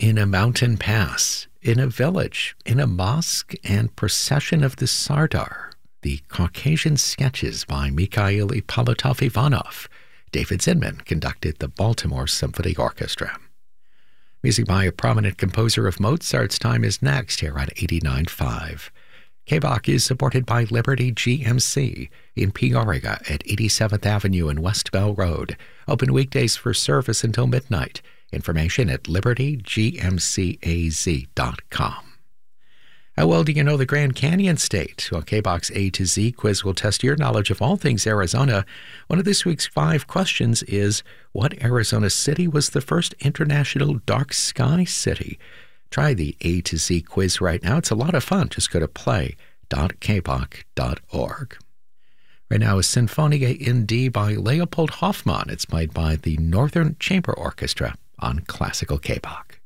In a mountain pass, in a village, in a mosque, and procession of the Sardar, the Caucasian sketches by Mikhail Ippolitov-Ivanov, David Zinman conducted the Baltimore Symphony Orchestra. Music by a prominent composer of Mozart's time is next here on 89.5. KBOC is supported by Liberty GMC in Peoria at 87th Avenue and West Bell Road. Open weekdays for service until midnight. Information at libertygmcaz.com. How well do you know the Grand Canyon State? Well, KBOC's A to Z quiz will test your knowledge of all things Arizona. One of this week's 5 questions is, what Arizona city was the first international dark sky city? Try the A to Z quiz right now. It's a lot of fun. Just go to play.kboc.org. Right now is Sinfonia in D by Leopold Hoffmann. It's played by the Northern Chamber Orchestra on Classical KBOC.